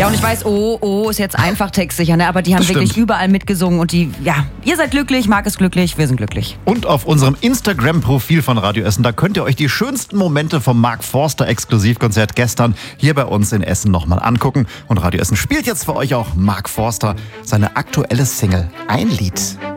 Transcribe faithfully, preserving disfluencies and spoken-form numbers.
Ja, und ich weiß, oh, oh, ist jetzt einfach textsicher, ne? Aber die haben Das wirklich stimmt. überall mitgesungen und die, ja, ihr seid glücklich, Marc ist glücklich, wir sind glücklich. Und auf unserem Instagram-Profil von Radio Essen, da könnt ihr euch die schönsten Momente vom Mark Forster Exklusivkonzert gestern hier bei uns in Essen nochmal angucken. Und Radio Essen spielt jetzt für euch auch Mark Forster, seine aktuelle Single Ein Lied.